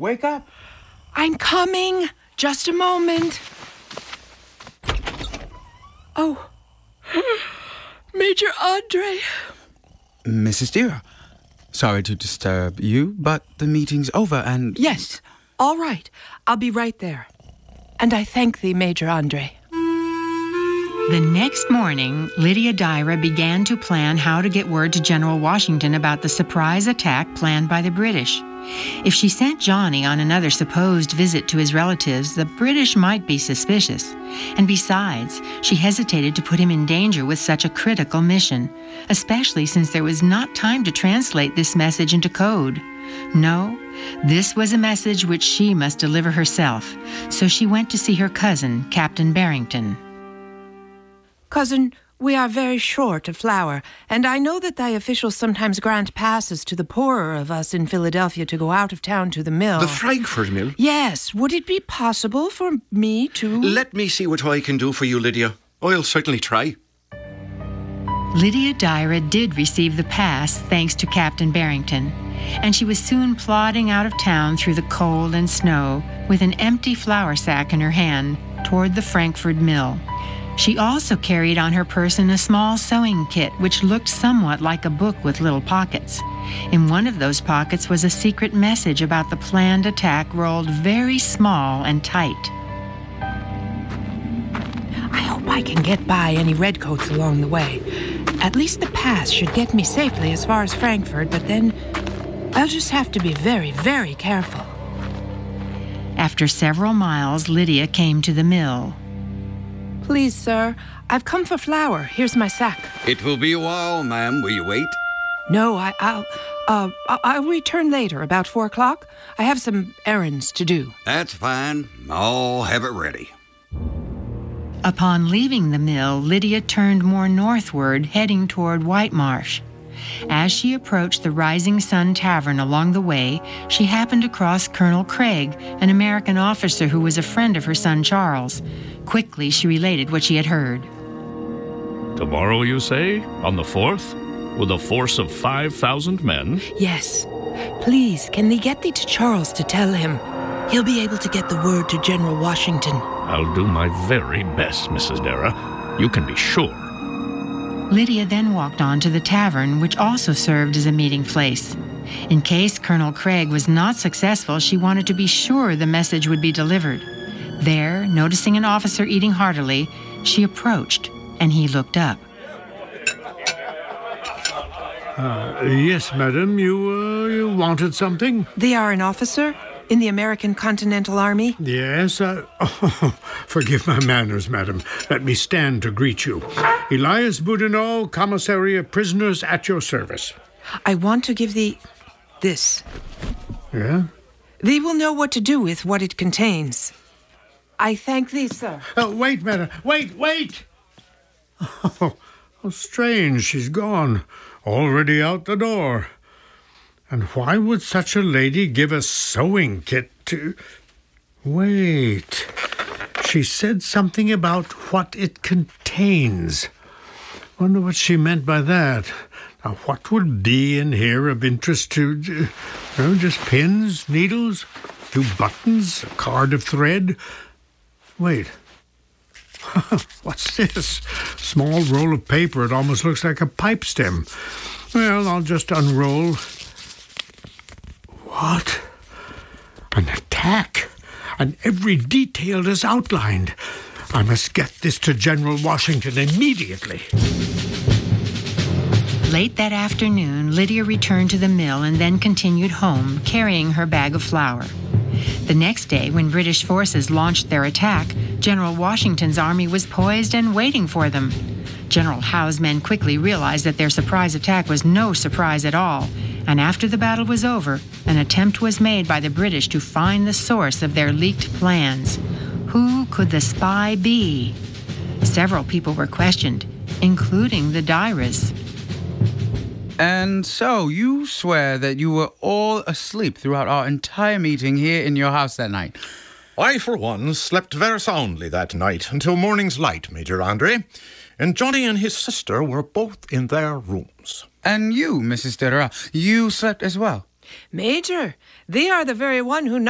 wake up. I'm coming. Just a moment. Oh. Major Andre. Mrs. Deere, sorry to disturb you, but the meeting's over and... Yes, all right. I'll be right there. And I thank thee, Major Andre. The next morning, Lydia Dyra began to plan how to get word to General Washington about the surprise attack planned by the British. If she sent Johnny on another supposed visit to his relatives, the British might be suspicious. And besides, she hesitated to put him in danger with such a critical mission, especially since there was not time to translate this message into code. No, this was a message which she must deliver herself, so she went to see her cousin, Captain Barrington. Cousin, we are very short of flour, and I know that thy officials sometimes grant passes to the poorer of us in Philadelphia to go out of town to the mill. The Frankfurt mill? Yes. Would it be possible for me to... Let me see what I can do for you, Lydia. I'll certainly try. Lydia Dyra did receive the pass thanks to Captain Barrington, and she was soon plodding out of town through the cold and snow with an empty flour sack in her hand toward the Frankfurt mill. She also carried on her person a small sewing kit which looked somewhat like a book with little pockets. In one of those pockets was a secret message about the planned attack rolled very small and tight. I hope I can get by any redcoats along the way. At least the pass should get me safely as far as Frankfurt, but then I'll just have to be very, very careful. After several miles, Lydia came to the mill. Please, sir, I've come for flour. Here's my sack. It will be a while, ma'am. Will you wait? No, I'll return later, about 4 o'clock. I have some errands to do. That's fine. I'll have it ready. Upon leaving the mill, Lydia turned more northward, heading toward White Marsh. As she approached the Rising Sun Tavern along the way, she happened across Colonel Craig, an American officer who was a friend of her son Charles. Quickly, she related what she had heard. Tomorrow, you say? On the 4th? With a force of 5,000 men? Yes. Please, can thee get thee to Charles to tell him? He'll be able to get the word to General Washington. I'll do my very best, Mrs. Dara. You can be sure. Lydia then walked on to the tavern, which also served as a meeting place. In case Colonel Craig was not successful, she wanted to be sure the message would be delivered. There, noticing an officer eating heartily, she approached, and he looked up. Yes, madam, you wanted something? They are an officer in the American Continental Army? Yes, forgive my manners, madam. Let me stand to greet you. Elias Boudinot, Commissary of Prisoners, at your service. I want to give thee this. Yeah? Thee will know what to do with what it contains. I thank thee, sir. Wait, madam. Wait! Oh, how strange. She's gone. Already out the door. And why would such a lady give a sewing kit to... Wait. She said something about what it contains. Wonder what she meant by that. Now, what would be in here of interest to... just pins, needles, 2 buttons, a card of thread... Wait. What's this? Small roll of paper. It almost looks like a pipe stem. Well, I'll just unroll. What? An attack. And every detail is outlined. I must get this to General Washington immediately. Late that afternoon, Lydia returned to the mill and then continued home, carrying her bag of flour. The next day, when British forces launched their attack, General Washington's army was poised and waiting for them. General Howe's men quickly realized that their surprise attack was no surprise at all, and after the battle was over, an attempt was made by the British to find the source of their leaked plans. Who could the spy be? Several people were questioned, including the Dyras. And so you swear that you were all asleep throughout our entire meeting here in your house that night? I, for one, slept very soundly that night until morning's light, Major Andre. And Johnny and his sister were both in their rooms. And you, Mrs. Dara, you slept as well? Major, they are the very one who